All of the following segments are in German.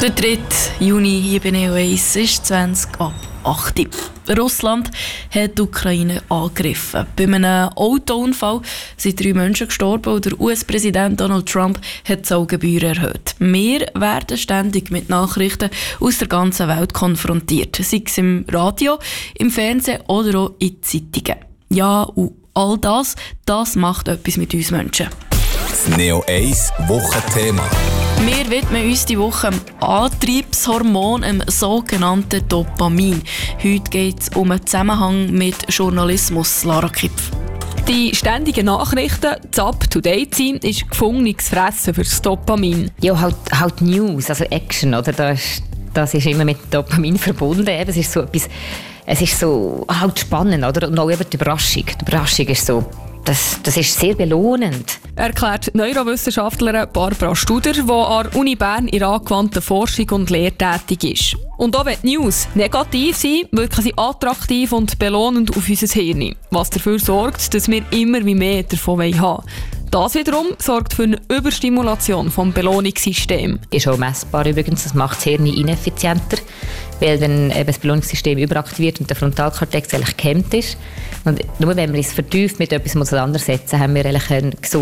Der 3. Juni hier bei Neo 1 ist 20 ab 8. Russland hat die Ukraine angegriffen. Bei einem Autounfall sind 3 Menschen gestorben und der US-Präsident Donald Trump hat die Augengebühren erhöht. Wir werden ständig mit Nachrichten aus der ganzen Welt konfrontiert, sei es im Radio, im Fernsehen oder auch in Zeitungen. Ja, und all das macht etwas mit uns Menschen. Das Neo 1 Wochenthema. Wir widmen uns die Woche dem Antriebshormon, dem sogenannten Dopamin. Heute geht es um einen Zusammenhang mit Journalismus. Lara Kipf. Die ständigen Nachrichten, das Up-to-Date sein, ist gefundenes Fressen für das Dopamin. Ja, halt News, also Action, oder? Das ist immer mit Dopamin verbunden. Es ist so etwas, es ist so halt spannend, oder? Und auch eben die Überraschung. Die Überraschung ist so, das ist sehr belohnend. Erklärt Neurowissenschaftlerin Barbara Studer, die an der Uni Bern in angewandter Forschung und Lehre tätig ist. Und auch wenn die News negativ sind, wirken sie attraktiv und belohnend auf unser Hirn, was dafür sorgt, dass wir immer mehr davon haben wollen. Das wiederum sorgt für eine Überstimulation des Belohnungssystems. Ist auch messbar übrigens, das macht das Hirn ineffizienter, weil dann eben das Belohnungssystem überaktiviert und der Frontalkortex eigentlich gehemmt ist. Und nur wenn wir uns vertieft mit etwas auseinandersetzen, haben wir eigentlich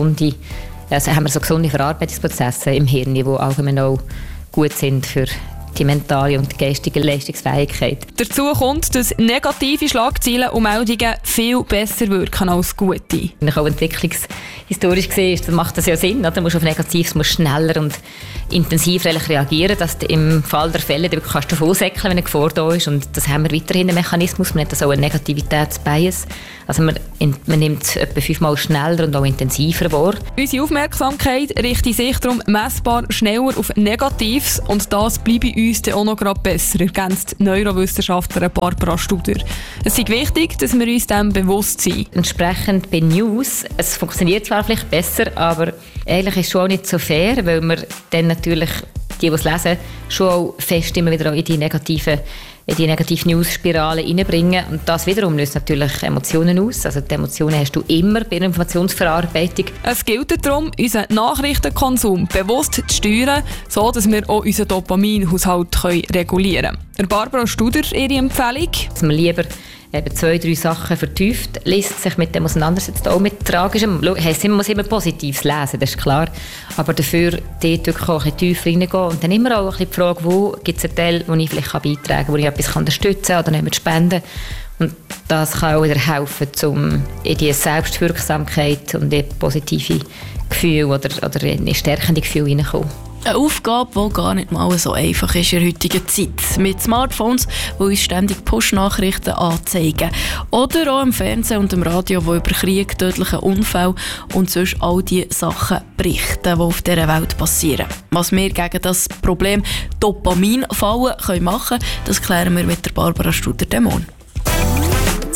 haben wir so gesunde Verarbeitungsprozesse im Hirn, die allgemein auch gut sind für die mentale und geistige Leistungsfähigkeit. Dazu kommt, dass negative Schlagzeilen und Meldungen viel besser wirken als gute. Wenn ich auch entwicklungshistorisch sehe, dann macht das ja Sinn. Oder? Du musst auf Negatives schneller und intensiver reagieren, dass du im Fall der Fälle kannst davon säckeln, wenn eine Gefahr da ist. Und das haben wir weiterhin einen Mechanismus. Man nennt das auch einen Negativitätsbias. Also man nimmt es etwa 5-mal schneller und auch intensiver wahr. Unsere Aufmerksamkeit richtet sich darum messbar schneller auf Negatives und das bleibe uns dann auch noch gerade besser, ergänzt Neurowissenschaftlerin Barbara Studer. Es ist wichtig, dass wir uns dem bewusst sind. Entsprechend bei News, es funktioniert zwar vielleicht besser, aber eigentlich ist es schon auch nicht so fair, weil wir dann natürlich, die es lesen, schon auch fest immer wieder auch in die negative News-Spirale reinbringen. Und das wiederum löst natürlich Emotionen aus. Also die Emotionen hast du immer bei der Informationsverarbeitung. Es gilt darum, unseren Nachrichtenkonsum bewusst zu steuern, so dass wir auch unseren Dopaminhaushalt regulieren können. Barbara Studer, ihre Empfehlung? Dass man lieber 2-3 Sachen vertieft liest, sich mit dem auseinandersetzt, auch mit Tragischem. Heisst, man muss immer Positives lesen, das ist klar. Aber dafür dort wirklich auch ein bisschen tiefer reingehen und dann immer auch ein bisschen die Frage, wo gibt es einen Teil, wo ich vielleicht beitragen kann, wo ich etwas unterstützen kann oder nicht spenden. Und das kann auch wieder helfen, um in die Selbstwirksamkeit und die positive Gefühle oder in die stärkende Gefühle hineinkommen. Eine Aufgabe, die gar nicht mal so einfach ist in der heutigen Zeit. Mit Smartphones, die uns ständig Push-Nachrichten anzeigen. Oder auch im Fernsehen und im Radio, die über Krieg, tödliche Unfälle und sonst all die Sachen berichten, die auf dieser Welt passieren. Was wir gegen das Problem Dopaminfallen machen können, das klären wir mit der Barbara Studer-Demon.